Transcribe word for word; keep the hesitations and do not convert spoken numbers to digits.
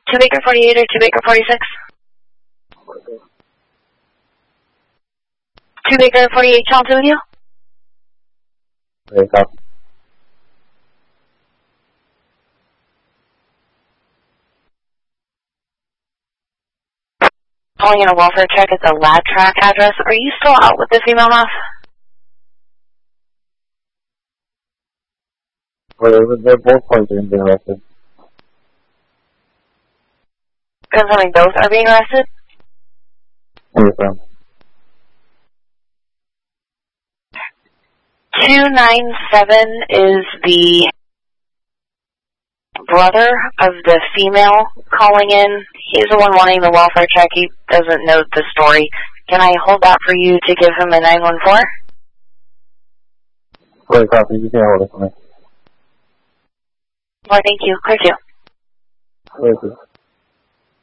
two Baker forty-eight or two Baker forty-six? two Baker forty-eight, Chauncey with you? Wake up. Calling in a welfare check at the lab track address. Are you still out with the female mouse? Well, they're both pointing being arrested. Confirming both are being arrested? Understand. two nine seven is the brother of the female calling in. He's the one wanting the welfare check. He doesn't know the story. Can I hold that for you to give him a nine one four? Great copy. You can hold it for me. Well, thank you. Thank you. Thank you.